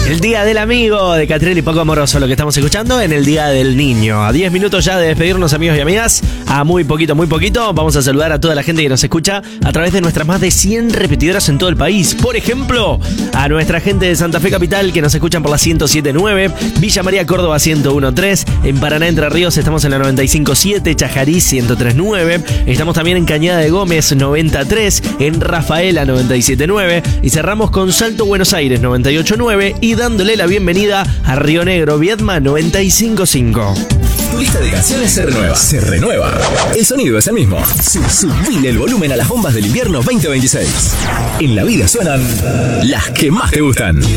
El día del amigo de Catriel y Poco Amoroso, lo que estamos escuchando en el día del niño. A 10 minutos ya de despedirnos, amigos y amigas. A muy poquito, vamos a saludar a toda la gente que nos escucha a través de nuestras más de 100 repetidoras en todo el país. Por ejemplo, a nuestra gente de Santa Fe Capital que nos escuchan por la 107.9, Villa María Córdoba 101.3, en Paraná Entre Ríos estamos en la 95.7, Chajarí 103.9, estamos también en Cañada de Gómez 90.3, en Rafaela 97.9 y cerramos con Salto Buenos Aires 98.9 y dándole la bienvenida a Río Negro Viedma 95.5. Tu lista de canciones se renueva. Se renueva. El sonido es el mismo. Subile el volumen a las bombas del invierno 2026. En la vida suenan las que más te gustan.